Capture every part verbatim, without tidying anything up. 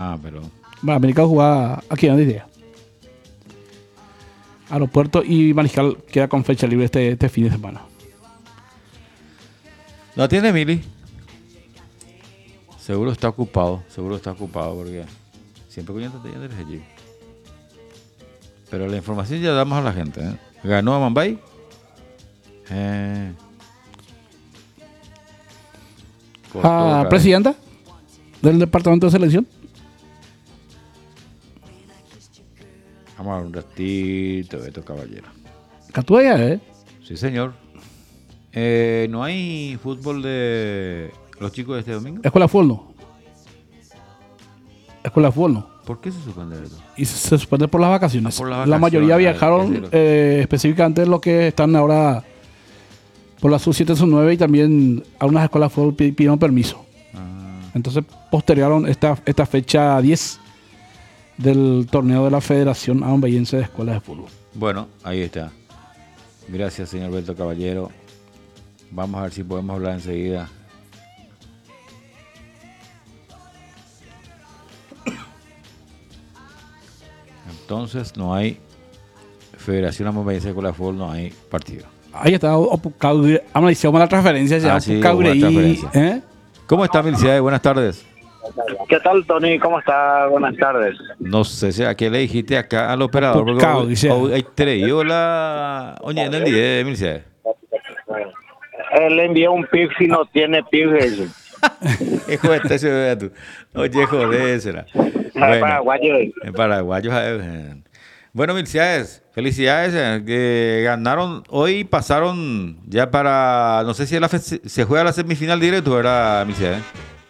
Ah, pero... Bueno, América jugaba aquí en Díaz. Aeropuerto y Mariscal queda con fecha libre este, este fin de semana. ¿No atiende Mili? Seguro está ocupado, seguro está ocupado porque siempre que yo te atiende eres allí. Pero la información ya damos a la gente, ¿eh? ¿Ganó a Mumbai? Eh. Ah, presidenta del departamento de selección. Vamos a ver un ratito, Beto Caballero. Catúa ya, ¿eh? Sí, señor. Eh, ¿No hay fútbol de los chicos de este domingo? Escuela de fútbol no. Escuela de fútbol no. ¿Por qué se suspende esto? Y se, se suspende por las vacaciones. Ah, por las La vacaciones, mayoría ay, viajaron eh, específicamente los que están ahora por la sub siete, sub nueve y también algunas escuelas de fútbol pidieron permiso. Ah. Entonces postergaron esta, esta fecha diez del torneo de la Federación Ambayense de Escuelas de Fútbol. Bueno, ahí está. Gracias, señor Beto Caballero. Vamos a ver si podemos hablar enseguida. Entonces no hay Federación Ambayense de Escuelas de Fútbol, no hay partido. Ahí está, analizamos la transferencia. Ah, sí, transferencia. ¿Eh? ¿Cómo está, Milciades? Buenas tardes. ¿Qué tal, Tony? ¿Cómo está? Buenas tardes. No sé si a qué le dijiste acá al operador. Porque Pucao, hoy, dice. hoy traído la... Oye, en el día de Milciades. Él le envió un pig si no tiene pig. Hijo de este se ve tú. Oye, joder, será. Bueno, paraguayo. En paraguayos. eh. Bueno, Milciades, felicidades. eh, que ganaron hoy, pasaron ya para... No sé si la fe- se juega la semifinal directo, ¿verdad, Milciades?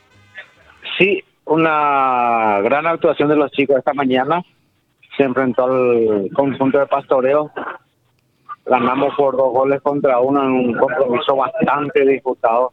Sí, una gran actuación de los chicos esta mañana. Se enfrentó al conjunto de Pastoreo. Ganamos por dos goles contra uno en un compromiso bastante disputado.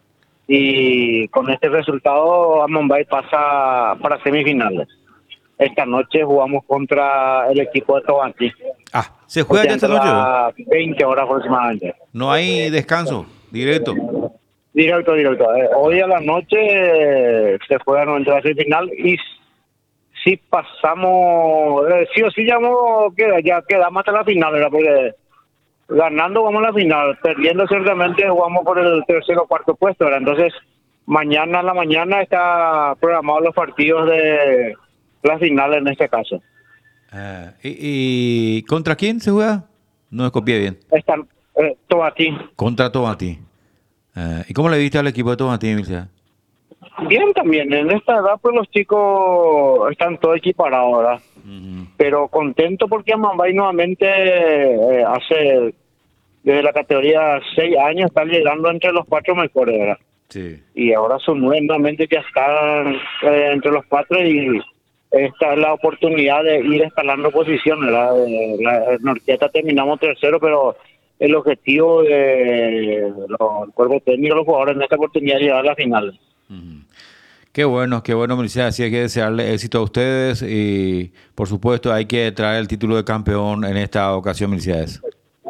Y con este resultado, Amambay pasa para semifinales. Esta noche jugamos contra el equipo de Tobanti. Ah, ¿se juega ya esta noche? A veinte horas aproximadamente. No hay descanso, directo. Directo, directo. Eh, hoy a la noche eh, se juega nuestra semifinal y si pasamos, eh, sí o sí ya, mo- queda, ya quedamos hasta la final, ¿verdad? Porque ganando vamos a la final, perdiendo ciertamente jugamos por el tercer o cuarto puesto, ¿verdad? Entonces, mañana a la mañana está programados los partidos de la final en este caso. Ah, ¿y, ¿Y contra quién se juega? No me copié bien. Están eh, todo aquí. Contra Tomatí. Ah, ¿y cómo le viste al equipo de Tomatí, Milcia? Bien también, en esta edad pues los chicos están todos equiparados, ¿verdad? Uh-huh. Pero contento porque Amambay nuevamente eh, hace, desde la categoría seis años, están llegando entre los cuatro mejores, ¿verdad? Sí. Y ahora son nueve nuevamente que están eh, entre los cuatro y esta es la oportunidad de ir escalando posiciones, ¿verdad? Eh, la, en Norqueta terminamos tercero, pero el objetivo de los cuerpos técnicos de los jugadores en esta oportunidad es llegar a la final. Uh-huh. Qué bueno, qué bueno, Milcia. Así hay que desearle éxito a ustedes y, por supuesto, hay que traer el título de campeón en esta ocasión, Milciades.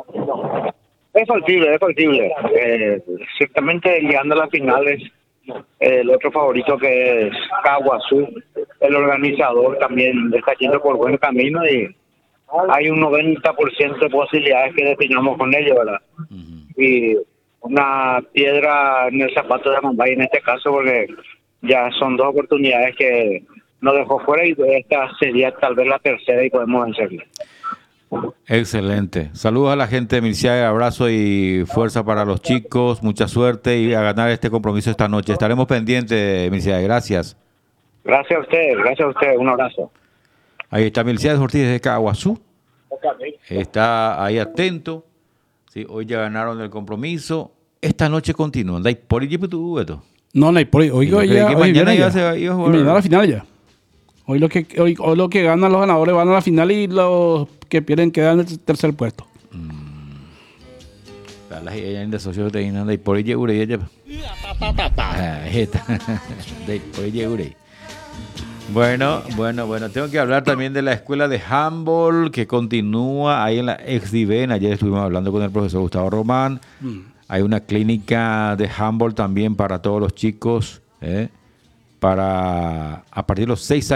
Es factible, es factible. Eh, ciertamente llegando a las finales, eh, el otro favorito que es Caguazú, el organizador también está yendo por buen camino y hay un noventa por ciento de posibilidades que definamos con ellos, ¿verdad? Uh-huh. Y una piedra en el zapato de Amambay en este caso, porque ya son dos oportunidades que nos dejó fuera y esta sería tal vez la tercera y podemos vencerla. Excelente. Saludos a la gente de Milciades, abrazo y fuerza para los chicos, mucha suerte y a ganar este compromiso esta noche. Estaremos pendientes, Milciades. Gracias. Gracias a usted, gracias a usted. Un abrazo. Ahí está Milciades Ortiz de Caguazú. Está ahí atento. Sí, hoy ya ganaron el compromiso. Esta noche continúan. ¿Dai por ahí tú, Beto? No, no hay por ahí. Hoy, hoy, ya, que hoy mañana ya ya se va a jugar. Mañana a la final ya. Hoy lo que hoy, hoy lo que ganan los ganadores van a la final y los que pierden quedan en el tercer puesto. Mm. Las ella de socios de Inanda y por ahí llegó ella. Ahí está. De por ahí llegó. Bueno, bueno, bueno. Tengo que hablar también de la escuela de handball que continúa ahí en la Exdiven. Ayer estuvimos hablando con el profesor Gustavo Román. Mm. Hay una clínica de handball también para todos los chicos, ¿eh? Para a partir de los seis años.